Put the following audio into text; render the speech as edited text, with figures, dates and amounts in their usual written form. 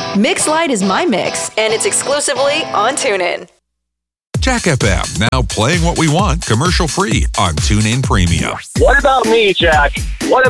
Mix Light is my mix, and it's exclusively on TuneIn. Jack FM, now playing what we want commercial free on TuneIn Premium. What about me, Jack? What